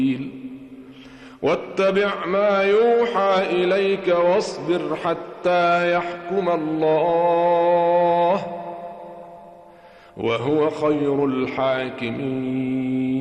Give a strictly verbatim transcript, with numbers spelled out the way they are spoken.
واتبع ما يوحى إليك واصبر حتى يحكم الله وهو خير الحاكمين.